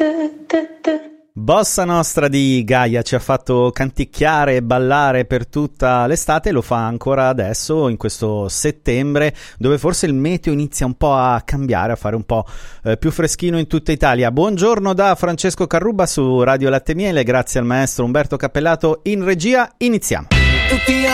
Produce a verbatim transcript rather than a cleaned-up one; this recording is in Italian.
Bossa Nostra di Gaia ci ha fatto canticchiare e ballare per tutta l'estate, lo fa ancora adesso in questo settembre, dove forse il meteo inizia un po' a cambiare, a fare un po' eh, più freschino in tutta Italia. Buongiorno da Francesco Carrubba su Radio Latte Miele, grazie al maestro Umberto Cappellato in regia. Iniziamo.